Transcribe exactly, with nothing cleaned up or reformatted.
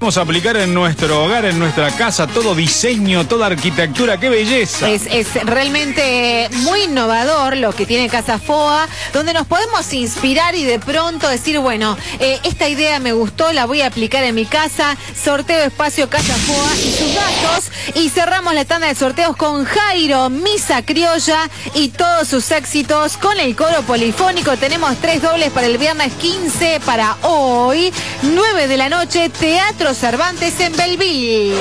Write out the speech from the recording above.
Vamos a aplicar en nuestro hogar, en nuestra casa, todo diseño, toda arquitectura, qué belleza. Es, es realmente muy innovador lo que tiene Casa Foa, donde nos podemos inspirar y de pronto decir, bueno, eh, esta idea me gustó, la voy a aplicar en mi casa. Sorteo espacio Casa Foa y sus datos. Y cerramos la tanda de sorteos con Jairo, Misa Criolla y todos sus éxitos con el coro polifónico. Tenemos tres dobles para el viernes quince, para hoy, nueve de la noche, Teatro Cervantes en Belleville.